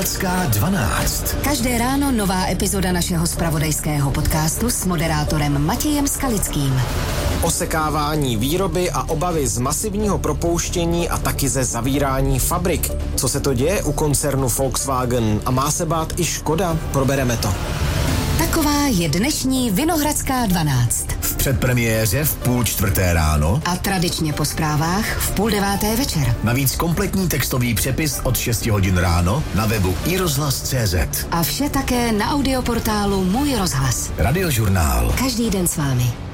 Vinohradská 12. Každé ráno nová epizoda našeho zpravodajského podcastu s moderátorem Matějem Skalickým. Osekávání výroby a obavy z masivního propouštění a taky ze zavírání fabrik. Co se to děje u koncernu Volkswagen a má se bát i Škoda? Probereme to. Taková je dnešní Vinohradská 12. V předpremiéře v 3:30 ráno a tradičně po zprávách v 8:30 večer. Navíc kompletní textový přepis od 6 hodin ráno na webu iRozhlas.cz. A vše také na audioportálu Můj rozhlas. Radiožurnál. Každý den s vámi.